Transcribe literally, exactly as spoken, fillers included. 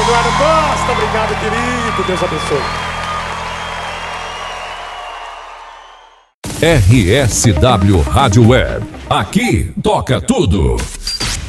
Eduardo Costa, obrigado, querido. Deus abençoe. R S W Rádio Web. Aqui toca tudo.